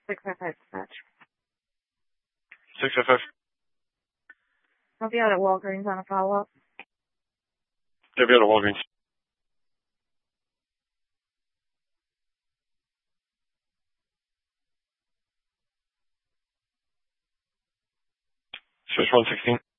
655 dispatch. 655. I'll be out at Walgreens on a follow-up. Yeah, be out at Walgreens. Switch 116.